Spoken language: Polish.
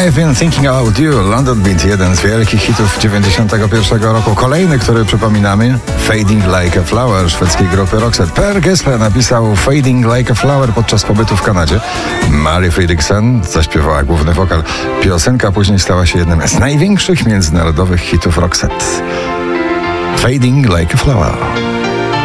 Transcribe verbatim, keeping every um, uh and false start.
I've been thinking about you. London Beat, jeden z wielkich hitów dziewięćdziesiątego pierwszego roku. Kolejny, który przypominamy, Fading Like a Flower szwedzkiej grupy Roxette. Per Gessle napisał Fading Like a Flower podczas pobytu w Kanadzie. Mary Fredriksson zaśpiewała główny wokal. Piosenka później stała się jednym z największych międzynarodowych hitów Roxette. Fading Like a Flower.